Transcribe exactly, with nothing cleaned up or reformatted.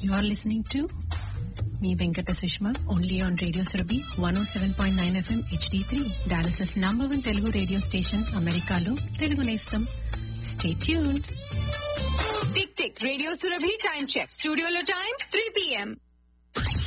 You are listening to me, Venkata Sushma, only on Radio Surabhi one oh seven point nine F M H D three, Dallas's number one Telugu radio station, Americalo, Telugu Nestam. Stay tuned. Tick tick, Radio Surabhi time check. Studio lo time three p m